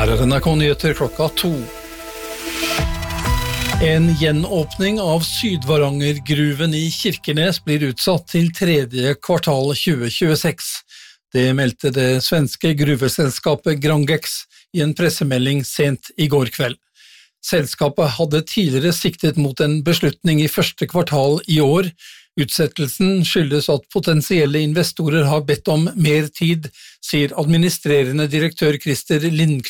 Her NRK Nyheter klokka 2. En gjenåpning av Sydvarangergruven i Kirkenes blir utsatt til tredje kvartal 2026. Det meldte det svenske gruveselskapet Grangex i en pressemelding sent i går kveld. Selskapet hadde tidligere siktet mot en beslutning i første kvartal i år. Utsettelsen skyldes at potensielle investorer har bedt om mer tid, sier administrerende direktør Christer Lindqvist